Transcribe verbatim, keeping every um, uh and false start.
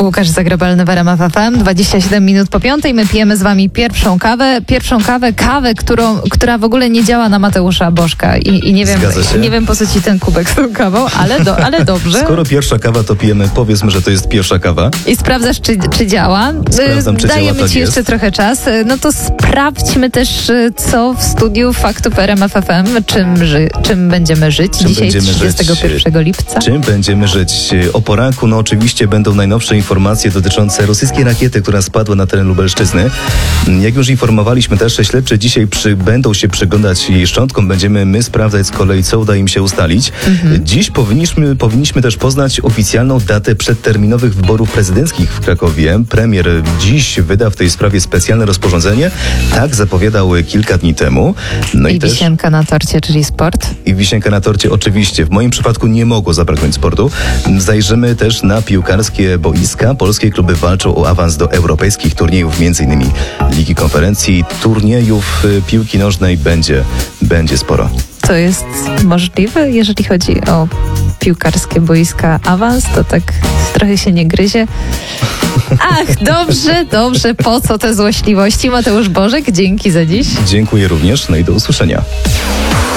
Łukasz Zagrabalny w R M F F M, dwadzieścia siedem minut po piątej. My pijemy z wami pierwszą kawę. Pierwszą kawę, kawę, którą, która w ogóle nie działa na Mateusza Bożka. I, i nie wiem, nie wiem po co ci ten kubek z tą kawą, ale, do, ale dobrze. Skoro pierwsza kawa, to pijemy, powiedzmy, że to jest pierwsza kawa. I sprawdzasz, czy, czy działa. Sprawdzam, czy Dajemy działa, tak ci jest. jeszcze trochę czas. No to sprawdźmy też, co w studiu Faktów R M F F M, czym, ży, czym będziemy żyć. Czym Dzisiaj będziemy trzydziestego pierwszego żyć, lipca. Czym będziemy żyć? O poranku, no oczywiście będą najnowsze informacje dotyczące rosyjskiej rakiety, która spadła na teren Lubelszczyzny. Jak już informowaliśmy też, śledczy dzisiaj przy, będą się przyglądać jej szczątkom. Będziemy my sprawdzać z kolei, co uda im się ustalić. Mhm. Dziś powinniśmy, powinniśmy też poznać oficjalną datę przedterminowych wyborów prezydenckich w Krakowie. Premier dziś wyda w tej sprawie specjalne rozporządzenie. Tak zapowiadał kilka dni temu. No I, i też wisienka na torcie, czyli sport. I wisienka na torcie oczywiście. W moim przypadku nie mogło zabraknąć sportu. Zajrzymy też na piłkarskie boiska. Polskie kluby walczą o awans do europejskich turniejów, między innymi Ligi Konferencji. Turniejów piłki nożnej będzie, będzie sporo. To jest możliwe, jeżeli chodzi o piłkarskie boiska awans, to tak trochę się nie gryzie. Ach, dobrze, dobrze, po co te złośliwości? Mateusz Bożek, dzięki za dziś. Dziękuję również, no i do usłyszenia.